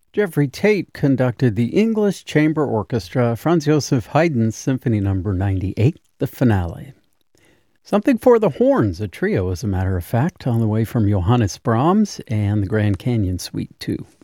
Jeffrey Tate conducted the English Chamber Orchestra Franz Joseph Haydn's Symphony No. 98, the finale. Something for the Horns, a trio, as a matter of fact, on the way from Johannes Brahms and the Grand Canyon Suite 2.